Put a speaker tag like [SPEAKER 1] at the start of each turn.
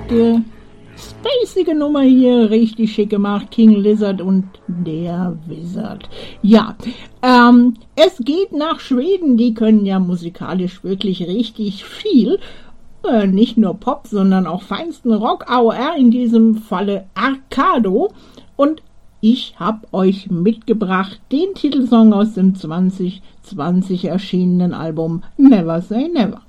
[SPEAKER 1] spacige Nummer hier richtig schick gemacht. King Lizard und der Wizard. Ja, es geht nach Schweden. Die können ja musikalisch wirklich richtig viel. Nicht nur Pop, sondern auch feinsten Rock, AOR, in diesem Falle Arcado. Und ich habe euch mitgebracht den Titelsong aus dem 2020 erschienenen Album Never Say Never.